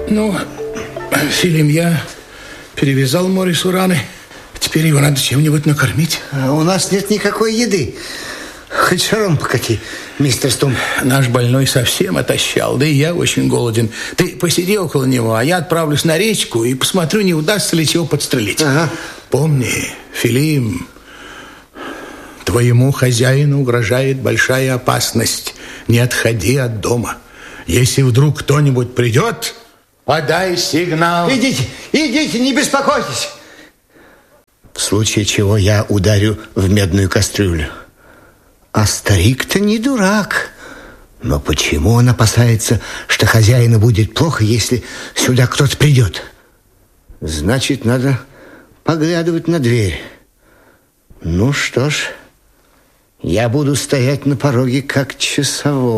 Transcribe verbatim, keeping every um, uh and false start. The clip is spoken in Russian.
Ну, Филим, я перевязал Морису раны. Теперь его надо чем-нибудь накормить. А у нас нет никакой еды. Хоть шаром покати, мистер Стум. Наш больной совсем отощал, да и я очень голоден. Ты посиди около него, а я отправлюсь на речку и посмотрю, не удастся ли чего подстрелить. Ага. Помни, Филим, твоему хозяину угрожает большая опасность. Не отходи от дома. Если вдруг кто-нибудь придет, подай сигнал. Идите, идите, не беспокойтесь. В случае чего я ударю в медную кастрюлю. А старик-то не дурак. Но почему он опасается, что хозяину будет плохо, если сюда кто-то придет? Значит, надо поглядывать на дверь. Ну что ж, я буду стоять на пороге как часовой.